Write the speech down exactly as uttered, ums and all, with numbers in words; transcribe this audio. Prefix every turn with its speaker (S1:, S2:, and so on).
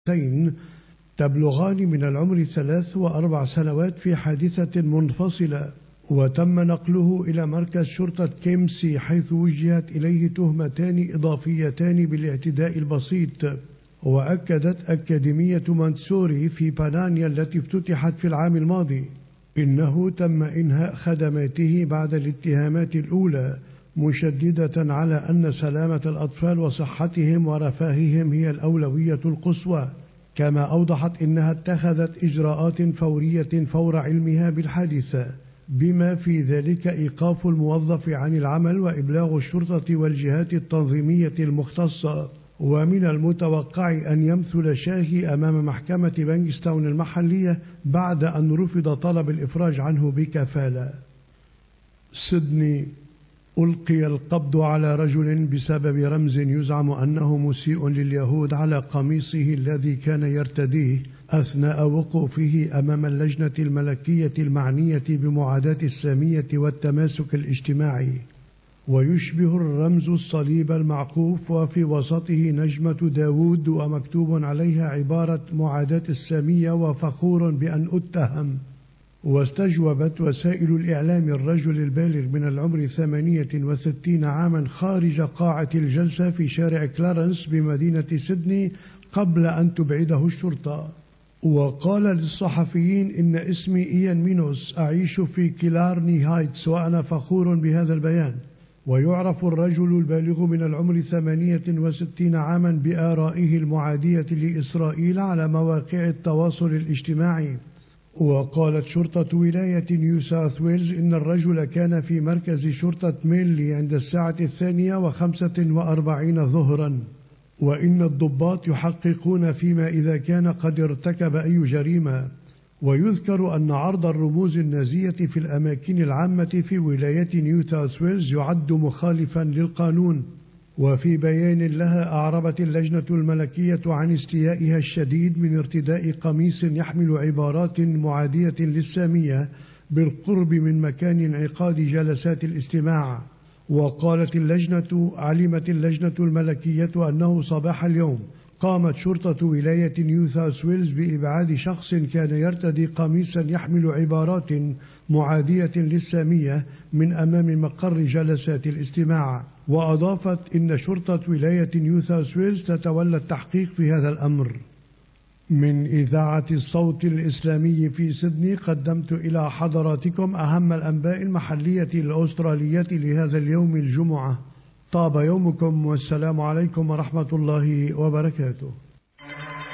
S1: تبلغان من العمر ثلاث وأربع سنوات في حادثة منفصلة، وتم نقله إلى مركز شرطة كيمسي حيث وجهت إليه تهمتان إضافيتان بالاعتداء البسيط. وأكدت أكاديمية مونتسوري في بانانيا التي افتتحت في العام الماضي إنه تم إنهاء خدماته بعد الاتهامات الأولى، مشددة على أن سلامة الأطفال وصحتهم ورفاههم هي الأولوية القصوى. كما أوضحت إنها اتخذت إجراءات فورية فور علمها بالحادثة، بما في ذلك إيقاف الموظف عن العمل وإبلاغ الشرطة والجهات التنظيمية المختصة. ومن المتوقع أن يمثل شاهي أمام محكمة بانكستاون المحلية بعد أن رفض طلب الإفراج عنه بكفالة. سيدني. ألقي القبض على رجل بسبب رمز يزعم أنه مسيء لليهود على قميصه الذي كان يرتديه أثناء وقوفه أمام اللجنة الملكية المعنية بمعاداة السامية والتماسك الاجتماعي، ويشبه الرمز الصليب المعقوف وفي وسطه نجمة داود ومكتوب عليها عبارة معاداة السامية وفخور بأن أتهم. واستجوبت وسائل الإعلام الرجل البالغ من العمر ثمانية وستين عاما خارج قاعة الجلسة في شارع كلارنس بمدينة سيدني قبل أن تبعده الشرطة. وقال للصحفيين إن اسمي إيان مينوس، أعيش في كيلارني هايتس وأنا فخور بهذا البيان. ويعرف الرجل البالغ من العمر ثمانية وستين عاما بآرائه المعادية لإسرائيل على مواقع التواصل الاجتماعي. وقالت شرطة ولاية نيو ساوث ويلز إن الرجل كان في مركز شرطة ميلي عند الساعة الثانية وخمسة وأربعين ظهرا، وإن الضباط يحققون فيما إذا كان قد ارتكب أي جريمة. ويذكر أن عرض الرموز النازية في الأماكن العامة في ولاية نيو ساوث ويلز يعد مخالفا للقانون. وفي بيان لها أعربت اللجنة الملكية عن استيائها الشديد من ارتداء قميص يحمل عبارات معادية للسامية بالقرب من مكان انعقاد جلسات الاستماع. وقالت اللجنة: علمت اللجنة الملكية أنه صباح اليوم قامت شرطة ولاية نيو ساوث ويلز بإبعاد شخص كان يرتدي قميصا يحمل عبارات معادية للسامية من أمام مقر جلسات الاستماع. وأضافت إن شرطة ولاية نيو ساوث ويلز تتولى التحقيق في هذا الأمر. من إذاعة الصوت الإسلامي في سيدني قدمت إلى حضراتكم أهم الأنباء المحلية الأسترالية لهذا اليوم الجمعة. طاب يومكم والسلام عليكم ورحمة الله وبركاته.